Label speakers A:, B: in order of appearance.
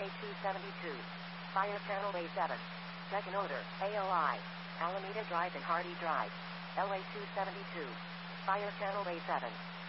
A: LA272. Fire Channel A7. Second odor, AOI. Alameda Drive and Hardy Drive. LA272. Fire Channel A7.